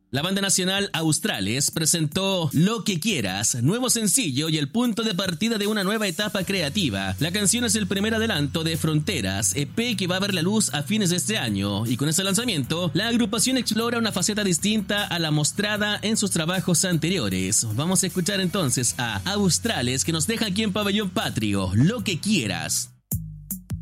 La banda nacional Australes presentó Lo que quieras, nuevo sencillo y el punto de partida de una nueva etapa creativa. La canción es el primer adelanto de Fronteras, EP que va a ver la luz a fines de este año, y con ese lanzamiento, la agrupación explora una faceta distinta a la mostrada en sus trabajos anteriores. Vamos a escuchar entonces a Australes, que nos deja aquí en Pabellón Patrio, Lo que quieras.